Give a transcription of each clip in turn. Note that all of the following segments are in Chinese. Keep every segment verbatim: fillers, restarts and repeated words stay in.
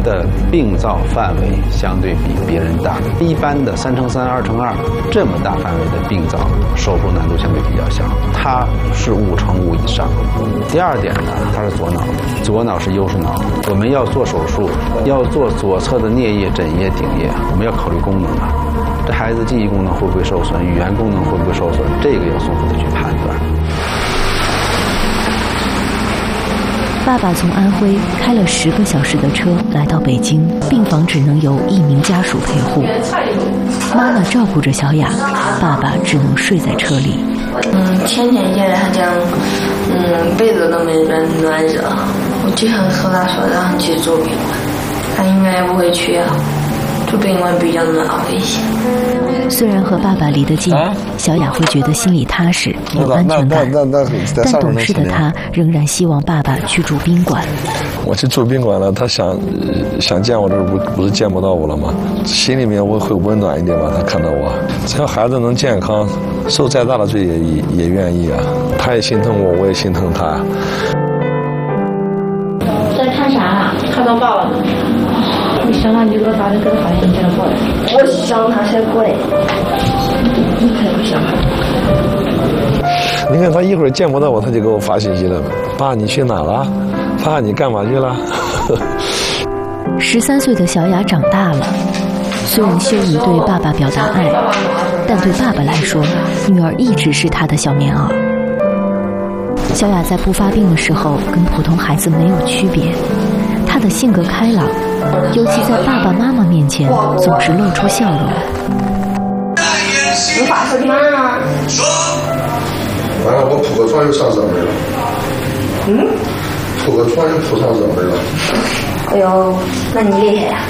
的病灶范围相对比别人大，一般的三乘三、二乘二这么大范围的病灶，手术难度相对比较小，它是五乘五以上。第二点呢，它是左脑，左脑是优势脑，我们要做手术，要做左侧的颞叶、枕叶、顶叶，我们要考虑功能啊，这孩子记忆功能会不会受损，语言功能会不会受损，这个要综合的去判断。 爸爸从安徽开了十个小时的车来到北京，病房只能由一名家属陪护，妈妈照顾着小雅，爸爸只能睡在车里。 嗯，天天夜里还讲，嗯，被子都没暖暖热，我就想和他说让他去住宾馆，他应该不会去啊，住宾馆比较暖和一些。 虽然和爸爸离得近，啊、小雅会觉得心里踏实，有安全感。但懂事的她仍然希望爸爸去住宾馆。 我去住宾馆了，他想想见我，这不不是见不到我了吗？心里面我会温暖一点吧。他看到我，只要孩子能健康，受再大的罪也也也愿意啊。他也心疼我，我也心疼他。 在看啥？看到爸爸了。你想他，你就给他发，给他发信息了过来。我想他才过来，你才不想他。 你看他一会儿见不到我，他就给我发信息了。爸，你去哪了？爸，你干嘛去了？ 十三岁的小雅长大了，虽然羞于对爸爸表达爱，但对爸爸来说，女儿一直是他的小棉袄。小雅在不发病的时候，跟普通孩子没有区别。她的性格开朗，尤其在爸爸妈妈面前，总是露出笑容。 你发什么呢？ 完了，我铺个床又上热门了。 嗯？ 铺个床又铺上热门了。 哎呦，那你厉害呀！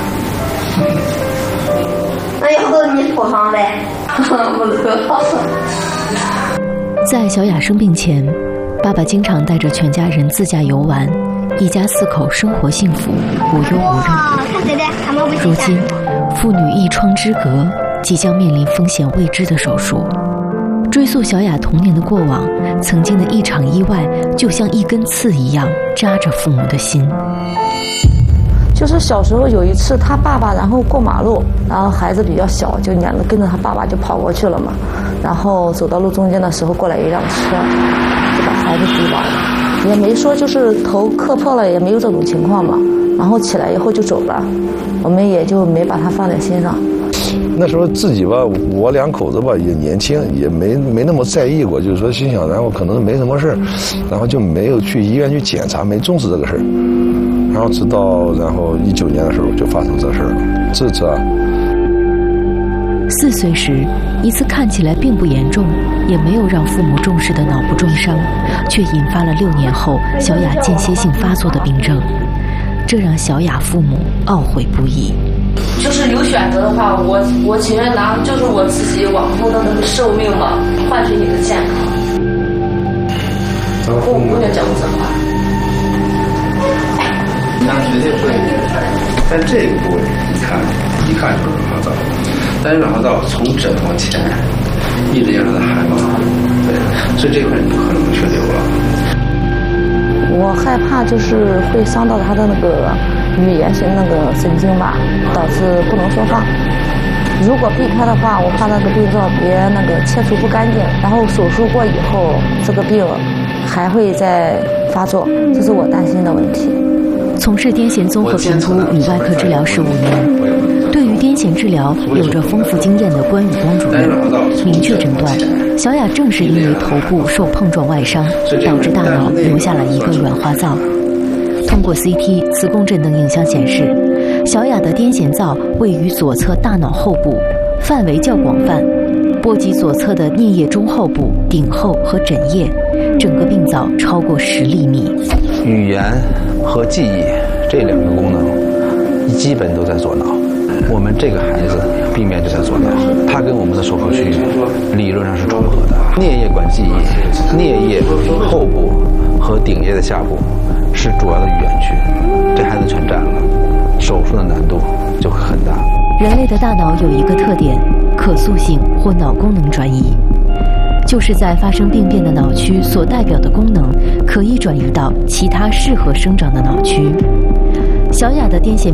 那要不你铺上呗？不知道。 在小雅生病前，爸爸经常带着全家人自驾游玩。一家四口生活幸福，无忧无虑。如今，父女一窗之隔，即将面临风险未知的手术。追溯小雅童年的过往，曾经的一场意外，就像一根刺一样扎着父母的心。 就是小时候有一次，他爸爸然后过马路，然后孩子比较小，就撵着跟着他爸爸就跑过去了嘛。然后走到路中间的时候，过来一辆车，就把孩子击倒了。也没说就是头磕破了，也没有这种情况嘛。然后起来以后就走了，我们也就没把他放在心上。 那时候自己吧，我两口子吧也年轻，也没没那么在意过，就是说心想，然后可能没什么事，然后就没有去医院去检查，没重视这个事儿。然后直到然后一九年的时候就发生这事儿了，这次啊。 四岁时，一次看起来并不严重，也没有让父母重视的脑部重伤，却引发了六年后小雅间歇性发作的病症，这让小雅父母懊悔不已。 就是有选择的话，我我情愿拿就是我自己往后的那个寿命嘛，换取你的健康。我不愿讲这话。 那绝对会，但这个部位一看一看就是卵巢灶，但是卵巢灶从枕往前一直沿着的海马，对，所以这块你不可能去留了。 我害怕就是会伤到他的那个语言型那个神经吧，导致不能说话。如果避开的话，我怕那个病灶别那个切除不干净，然后手术过以后这个病还会再发作，这是我担心的问题。 从事癫痫综合评估与外科治疗十五年，对于癫痫治疗有着丰富经验的关宇光主任明确诊断，小雅正是因为头部受碰撞外伤，导致大脑留下了一个软化灶。通过 C T、磁共振等影像显示，小雅的癫痫灶位于左侧大脑后部，范围较广泛，波及左侧的颞叶中后部、顶后和枕叶，整个病灶超过十厘米。 语言和记忆这两个功能基本都在左脑，我们这个孩子病变就在左脑，它跟我们的手术区域理论上是重合的。颞叶管记忆，颞叶后部和顶叶的下部是主要的语言区，这孩子全占了，手术的难度就会很大。 人类的大脑有一个特点，可塑性或脑功能转移，就是在发生病变的脑区所代表的功能可以转移到其他适合生长的脑区。小雅的癫痫